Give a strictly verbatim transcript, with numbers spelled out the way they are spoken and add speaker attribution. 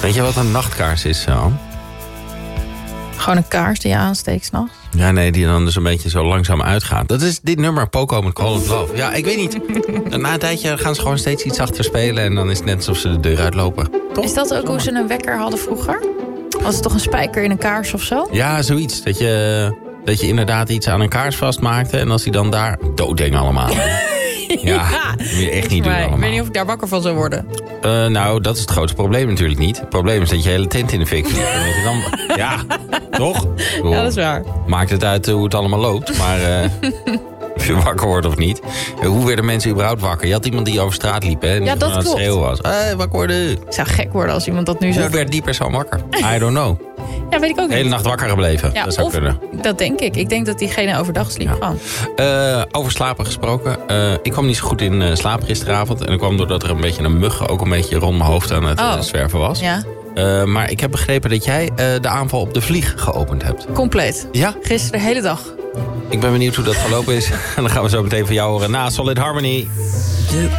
Speaker 1: Weet je wat een nachtkaars is, Anne?
Speaker 2: Gewoon een kaars die je aansteekt s'nachts?
Speaker 1: Ja, nee, die dan dus een beetje zo langzaam uitgaat. Dat is dit nummer, Poco met Call of Love. Ja, ik weet niet. Na een tijdje gaan ze gewoon steeds iets zachter spelen... en dan is het net alsof ze de deur uitlopen. Toch?
Speaker 2: Is dat ook hoe ze een wekker hadden vroeger? Was het toch een spijker in een kaars of zo?
Speaker 1: Ja, zoiets. Dat je, dat je inderdaad iets aan een kaars vastmaakte... en als die dan daar... Doodeng allemaal. Ja, ja, dat moet je echt niet doen allemaal.
Speaker 2: Ik weet niet of ik daar wakker van zou worden.
Speaker 1: Uh, nou, dat is het grootste probleem natuurlijk niet. Het probleem is dat je hele tent in de fik vliegt. En dat je dan, ja, toch? Cool.
Speaker 2: Ja, dat is waar.
Speaker 1: Maakt het uit uh, hoe het allemaal loopt. Maar uh, of je wakker wordt of niet. Uh, hoe werden mensen überhaupt wakker? Je had iemand die over straat liep, hè? En die
Speaker 2: ja, dat
Speaker 1: aan het schreeuwen was. Hé, hey, wakker worden.
Speaker 2: Ik zou gek worden als iemand dat nu zou...
Speaker 1: Hoe werd die persoon wakker? I don't know.
Speaker 2: Ja, weet ik ook niet.
Speaker 1: De hele nacht wakker gebleven.
Speaker 2: Ja,
Speaker 1: dat zou
Speaker 2: of,
Speaker 1: kunnen.
Speaker 2: Dat denk ik. Ik denk dat diegene overdag sliep.
Speaker 1: Ja. Uh, over slapen gesproken. Uh, ik kwam niet zo goed in uh, slaap gisteravond. En dat kwam doordat er een beetje een mug ook een beetje rond mijn hoofd aan het
Speaker 2: oh.
Speaker 1: uh, zwerven was.
Speaker 2: Ja.
Speaker 1: Uh, maar ik heb begrepen dat jij uh, de aanval op de vlieg geopend hebt.
Speaker 2: Compleet.
Speaker 1: Ja?
Speaker 2: Gisteren de hele dag.
Speaker 1: Ik ben benieuwd hoe dat gelopen is. En dan gaan we zo meteen van jou horen na Solid Harmony. De